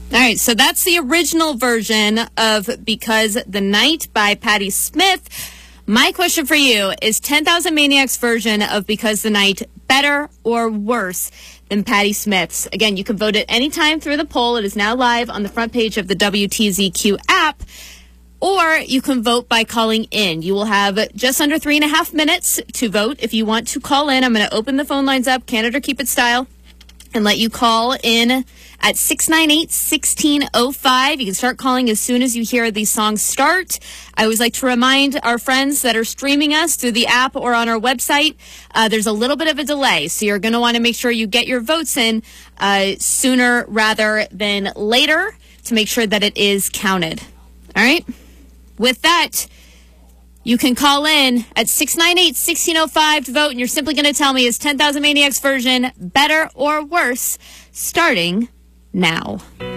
All right, so that's the original version of Because the Night by Patti Smith. My question for you is 10,000 Maniacs version of Because the Night better or worse than Patti Smith's? Again, you can vote at any time through the poll. It is now live on the front page of the WTZQ app. Or you can vote by calling in. You will have just under 3.5 minutes to vote if you want to call in. I'm going to open the phone lines up, Canada Keep It style, and let you call in at 698-1605. You can start calling as soon as you hear these songs start. I always like to remind our friends that are streaming us through the app or on our website, there's a little bit of a delay. So you're going to want to make sure you get your votes in sooner rather than later to make sure that it is counted. All right? With that, you can call in at 698-1605 to vote, and you're simply going to tell me, is 10,000 Maniacs version better or worse, starting now.